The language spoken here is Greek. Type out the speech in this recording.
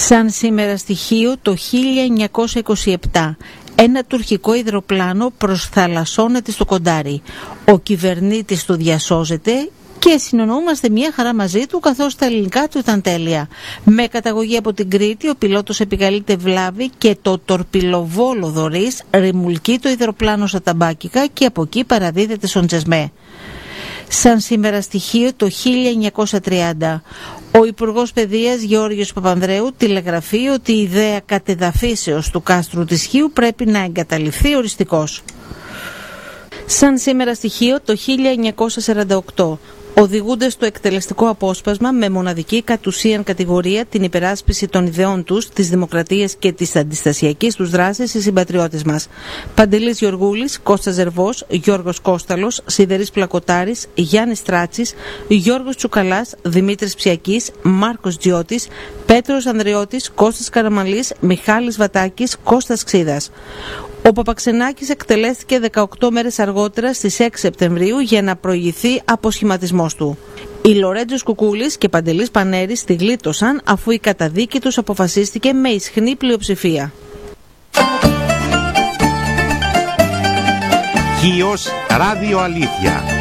Σαν σήμερα στοιχείο το 1927, ένα τουρκικό υδροπλάνο προσθαλασσώνεται στο Κοντάρι. Ο κυβερνήτης του διασώζεται και συνεννοούμαστε μια χαρά μαζί του, καθώς τα ελληνικά του ήταν τέλεια. Με καταγωγή από την Κρήτη, ο πιλότος επικαλείται βλάβη και το τορπιλοβόλο Δωρής ρημουλκεί το υδροπλάνο στα ταμπάκικα και από εκεί παραδίδεται στον Τζεσμέ. Σαν σήμερα στοιχείο το 1930, ο Υπουργός Παιδείας Γεώργιος Παπανδρέου τηλεγραφεί ότι η ιδέα κατεδαφίσεως του κάστρου της Χίου πρέπει να εγκαταλειφθεί οριστικώς. Σαν σήμερα στοιχείο το 1948, οδηγούνται στο εκτελεστικό απόσπασμα με μοναδική κατ' ουσίαν κατηγορία την υπεράσπιση των ιδεών τους, της δημοκρατίας και της αντιστασιακής τους δράσης οι συμπατριώτες μας. Παντελής Γεωργούλης, Κώστας Ζερβός, Γιώργος Κώσταλος, Σιδερής Πλακοτάρης, Γιάννης Τράτσης, Γιώργος Τσουκαλάς, Δημήτρης Ψιακής, Μάρκος Τζιώτης, Πέτρος Ανδρεώτης, Κώστας Καραμαλής, Μιχάλης Βατάκης, Κώστας Ξίδας. Ο Παπαξενάκης εκτελέστηκε 18 μέρες αργότερα στις 6 Σεπτεμβρίου για να προηγηθεί αποσχηματισμός του. Οι Λορέντζος Κουκούλης και Παντελής Πανέρης τη γλίτωσαν αφού η καταδίκη τους αποφασίστηκε με ισχνή πλειοψηφία. Χίος Ράδιο Αλήθεια.